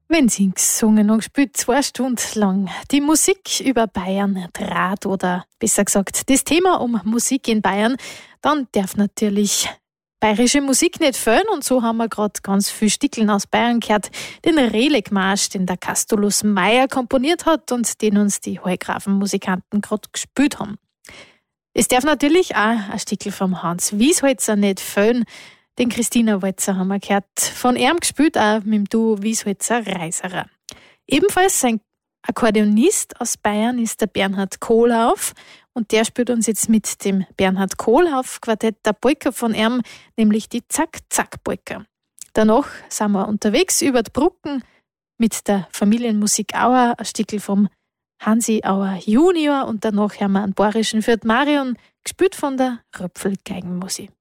Wenzing gesungen und gespielt 2 Stunden lang. Die Musik über Bayern, Draht oder besser gesagt das Thema um Musik in Bayern, dann darf natürlich bayerische Musik nicht fehlen und so haben wir gerade ganz viel Stickeln aus Bayern gehört. Den Relik-Marsch, den der Castulus Meyer komponiert hat und den uns die Heugrafen-Musikanten gerade gespielt haben. Es darf natürlich auch ein Stickel vom Hans Wiesholzer nicht fehlen. Den Christina Walzer haben wir gehört. Von ihm gespielt auch mit dem Duo Wiesholzer-Reiserer. Ebenfalls ein Akkordeonist aus Bayern ist der Bernhard Kohlhauf. Und der spielt uns jetzt mit dem Bernhard Kohlhauf-Quartett der Polka von ihm, nämlich die Zack-Zack-Polka. Danach sind wir unterwegs über die Brücken mit der Familienmusik Auer, ein Stickel vom Hansi Auer Junior und danach haben wir einen bayerischen für die Marion, gespielt von der Röpfel-Geigenmusik.